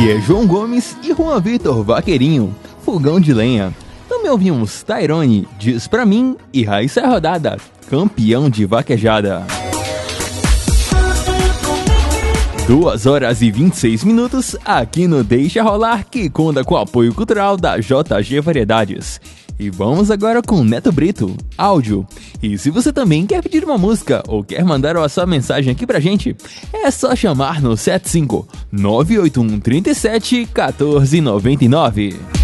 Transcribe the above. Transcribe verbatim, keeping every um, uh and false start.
é João Gomes e Juan Vitor Vaqueirinho, Fogão de Lenha. Também ouvimos Tairone, Diz Pra Mim e Raíssa Rodada, Campeão de Vaquejada. duas horas e vinte e seis minutos aqui no Deixa Rolar, que conta com o apoio cultural da J G Variedades. E vamos agora com Neto Brito, áudio. E se você também quer pedir uma música ou quer mandar a sua mensagem aqui pra gente, é só chamar no sete cinco nove oito um três sete um quatro nove nove.